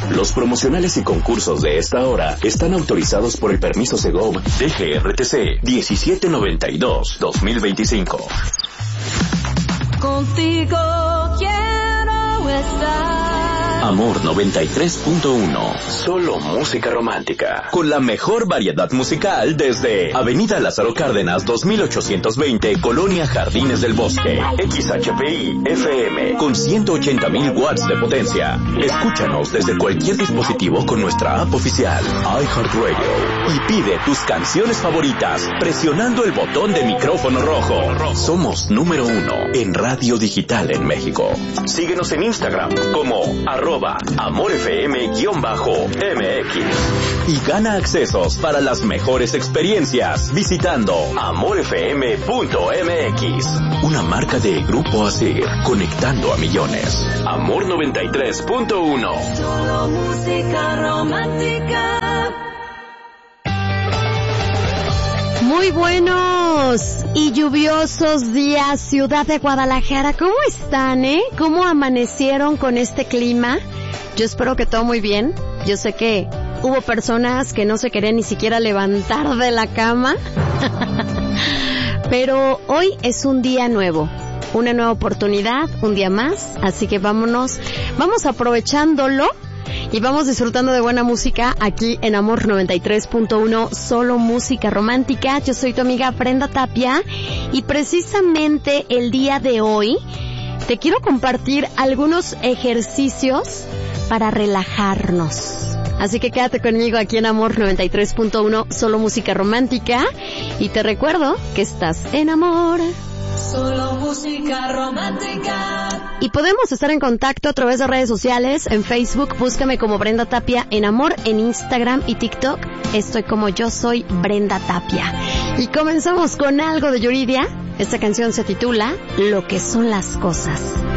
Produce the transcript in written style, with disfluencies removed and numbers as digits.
Los promocionales y concursos de esta hora están autorizados por el permiso Segov DGRTC 1792-2025. Contigo quiero estar. Amor 93.1. Solo música romántica. Con la mejor variedad musical desde Avenida Lázaro Cárdenas 2820, Colonia Jardines del Bosque. XHPI FM con 180,000 watts de potencia. Escúchanos desde cualquier dispositivo con nuestra app oficial iHeartRadio y pide tus canciones favoritas presionando el botón de micrófono rojo. Somos número 1 en radio digital en México. Síguenos en Instagram como @AmorFM_MX y gana accesos para las mejores experiencias visitando amorfm.mx. Una marca de Grupo Asir, conectando a millones. Amor 93.1. Solo música romántica. Muy buenos y lluviosos días, ciudad de Guadalajara. ¿Cómo están, ¿Cómo amanecieron con este clima? Yo espero que todo muy bien. Yo sé que hubo personas que no se querían ni siquiera levantar de la cama. Pero hoy es un día nuevo, una nueva oportunidad, un día más. Así que vamos aprovechándolo. Y vamos disfrutando de buena música aquí en Amor 93.1, solo música romántica. Yo soy tu amiga Brenda Tapia y precisamente el día de hoy te quiero compartir algunos ejercicios para relajarnos. Así que quédate conmigo aquí en Amor 93.1, solo música romántica. Y te recuerdo que estás en amor. Solo música romántica. Y podemos estar en contacto a través de redes sociales. En Facebook, búscame como Brenda Tapia en Amor. En Instagram y TikTok, estoy como Yo Soy Brenda Tapia. Y comenzamos con algo de Yuridia. Esta canción se titula Lo que son las cosas.